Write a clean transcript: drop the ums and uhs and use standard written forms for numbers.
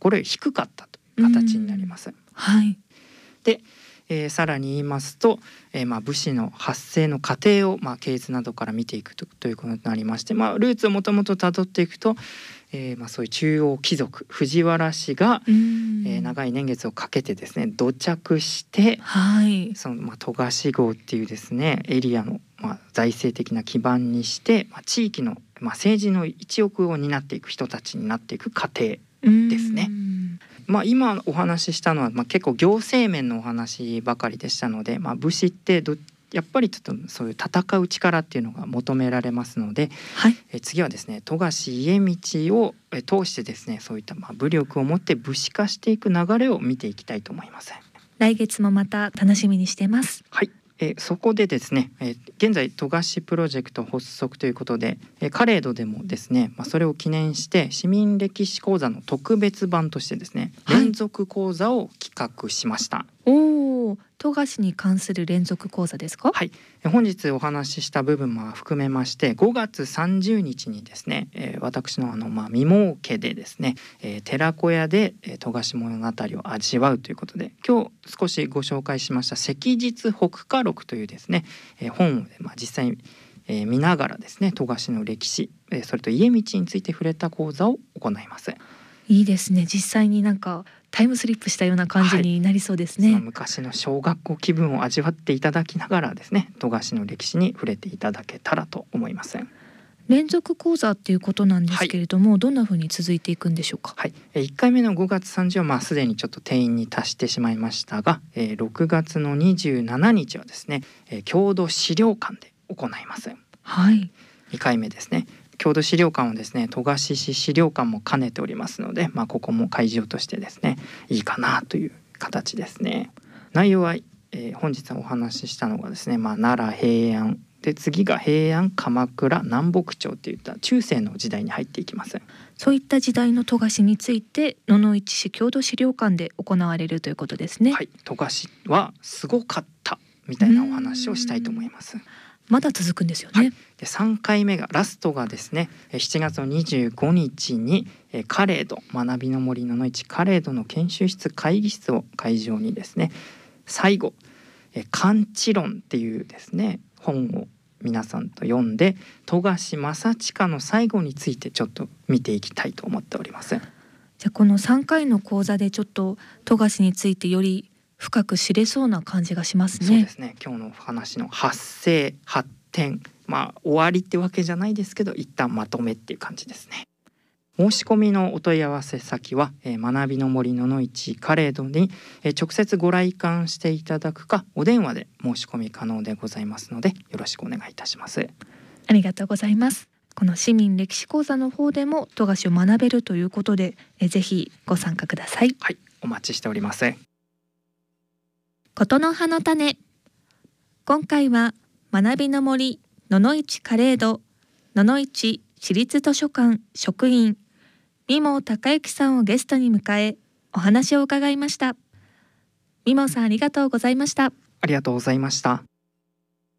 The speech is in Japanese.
ころより低かったという形になります。 はい。 で、さらに言いますと、武士の発生の過程を、系図などから見ていくということになりまして、ルーツをもともとたどっていくと、そういう中央貴族藤原氏が、長い年月をかけてですね土着して、 はい、 その戸賀号っていうですねエリアの、財政的な基盤にして、地域の、政治の一翼を担っていく人たちになっていく過程ですね。今お話ししたのは、結構行政面のお話ばかりでしたので、武士ってやっぱりちょっとそういう戦う力っていうのが求められますので、 はい、 次はですね富樫家道を通してですねそういった武力を持って武士化していく流れを見ていきたいと思います。 来月もまた楽しみにしてます。 はい、そこでですね、現在富樫プロジェクト発足ということで、カレードでもですね、それを記念して市民歴史講座の特別版としてですね、連続講座を企画しました。 おお、富樫に関する連続講座ですか？ はい、本日お話しした部分も含めまして5月30日にですね、私の未儲家でですね、寺子屋で富樫物語を味わうということで、今日少しご紹介しました昔日北家録というですね、本を、実際に見ながらですね富樫の歴史、それと家道について触れた講座を行います。 いいですね。実際になんかタイムスリップしたような感じになりそうですね。 その昔の小学校気分を味わっていただきながらですね富樫の歴史に触れていただけたらと思います。 連続講座っていうことなんですけれども、どんな風に続いていくんでしょうか？ はい、1回目の5月30はすでにちょっと定員に達してしまいましたが、6月の27日はですね、郷土資料館で行います。 はい、 2回目ですね、郷土資料館をですね富樫市資料館も兼ねておりますので、ここも会場としてですねいいかなという形ですね。内容は、本日お話ししたのがですね、奈良平安で、次が平安鎌倉南北朝といった中世の時代に入っていきます。 そういった時代の富樫について野々市市郷土資料館で行われるということですね。 はい、富樫はすごかったみたいなお話をしたいと思います。 まだ続くんですよね。 はい、で3回目がラストがですね7月の25日にカレード学びの森野々市カレードの研修室会議室を会場にですね、最後漢知論っていうですね本を皆さんと読んで富樫正親の最後についてちょっと見ていきたいと思っております。 じゃあこの3回の講座でちょっと富樫についてより深く知れそうな感じがしますね。 そうですね、今日の話の発生発展、終わりってわけじゃないですけど一旦まとめっていう感じですね。申し込みのお問い合わせ先は、学びの森野々市カレードに、直接ご来館していただくかお電話で申し込み可能でございますのでよろしくお願いいたします。 ありがとうございます。この市民歴史講座の方でも富樫を学べるということで、ぜひご参加ください。 はい、お待ちしております。 ことの葉の種、今回は学びの森野々市カレード野々市市立図書館職員三毛孝之さんをゲストに迎えお話を伺いました。三毛さん、ありがとうございました。 ありがとうございました。